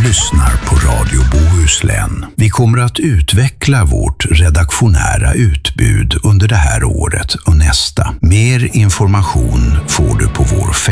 lyssnar på Radio Bohuslän. Vi kommer att utveckla vårt redaktionära utbud under det här året och nästa. Mer information får du på vår